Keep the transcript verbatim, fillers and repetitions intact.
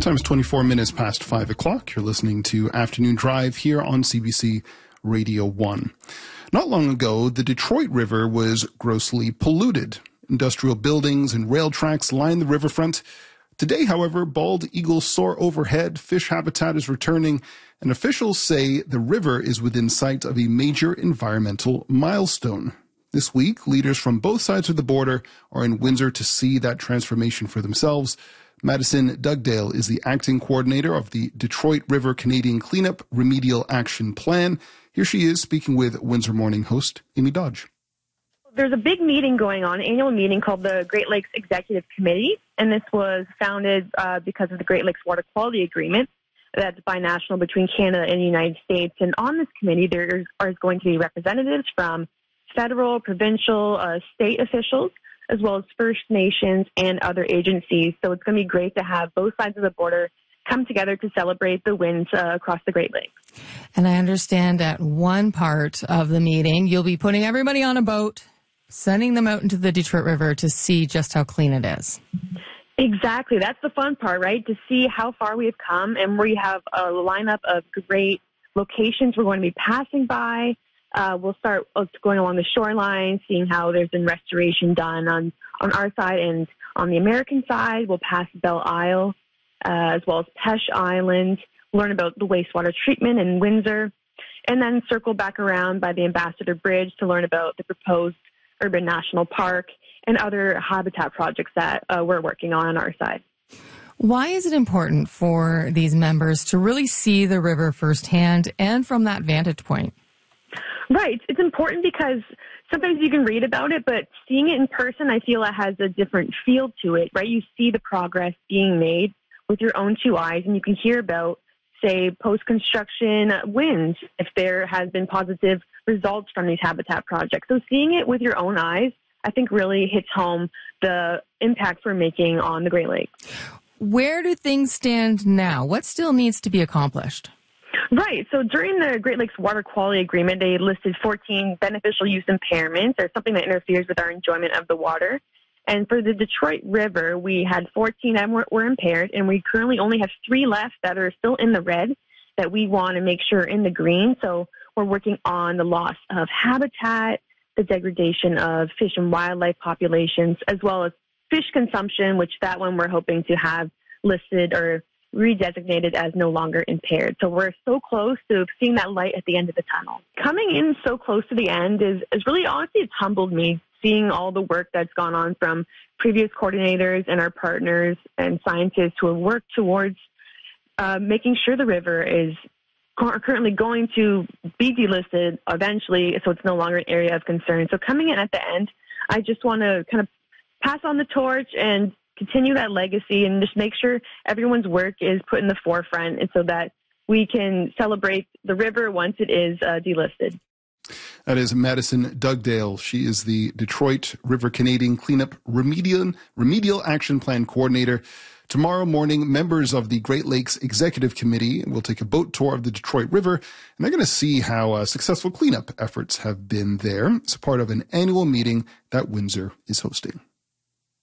Time's twenty-four minutes past five o'clock. You're listening to Afternoon Drive here on C B C Radio one. Not long ago, the Detroit River was grossly polluted. Industrial buildings and rail tracks line the riverfront. Today, however, bald eagles soar overhead, fish habitat is returning, and officials say the river is within sight of a major environmental milestone. This week, leaders from both sides of the border are in Windsor to see that transformation for themselves. Madison Dugdale is the acting coordinator of the Detroit River Canadian Cleanup Remedial Action Plan. Here she is speaking with Windsor Morning host Amy Dodge. There's a big meeting going on, an annual meeting called the Great Lakes Executive Committee, and this was founded uh, because of the Great Lakes Water Quality Agreement that's binational between Canada and the United States. And on this committee, there is, are going to be representatives from federal, provincial, uh, state officials, as well as First Nations and other agencies. So it's going to be great to have both sides of the border come together to celebrate the wins uh, across the Great Lakes. And I understand at one part of the meeting, you'll be putting everybody on a boat, sending them out into the Detroit River to see just how clean it is. Exactly. That's the fun part, right? To see how far we have come, and we have a lineup of great locations we're going to be passing by. Uh, we'll start going along the shoreline, seeing how there's been restoration done on, on our side, and on the American side, we'll pass Belle Isle, uh, as well as Peche Island, learn about the wastewater treatment in Windsor, and then circle back around by the Ambassador Bridge to learn about the proposed Urban National Park and other habitat projects that uh, we're working on on our side. Why is it important for these members to really see the river firsthand and from that vantage point? Right. It's important because sometimes you can read about it, but seeing it in person, I feel it has a different feel to it, right? You see the progress being made with your own two eyes, and you can hear about, say, post-construction wins if there has been positive results from these habitat projects. So seeing it with your own eyes, I think really hits home the impact we're making on the Great Lakes. Where do things stand now? What still needs to be accomplished? Right. So during the Great Lakes Water Quality Agreement, they listed fourteen beneficial use impairments, or something that interferes with our enjoyment of the water. And for the Detroit River, we had fourteen that were, were impaired, and we currently only have three left that are still in the red that we want to make sure are in the green. So we're working on the loss of habitat, the degradation of fish and wildlife populations, as well as fish consumption, which that one we're hoping to have listed or redesignated as no longer impaired. So we're so close to seeing that light at the end of the tunnel. Coming in so close to the end is, is really, honestly, it's humbled me, seeing all the work that's gone on from previous coordinators and our partners and scientists who have worked towards uh, making sure the river is are currently going to be delisted eventually, so it's no longer an area of concern. So coming in at the end, I just want to kind of pass on the torch and continue that legacy and just make sure everyone's work is put in the forefront, and so that we can celebrate the river once it is uh, delisted. That is Madison Dugdale. She is the Detroit River Canadian Cleanup Remedial, Remedial Action Plan Coordinator. Tomorrow morning, members of the Great Lakes Executive Committee will take a boat tour of the Detroit River, and they're going to see how uh, successful cleanup efforts have been there. It's a part of an annual meeting that Windsor is hosting.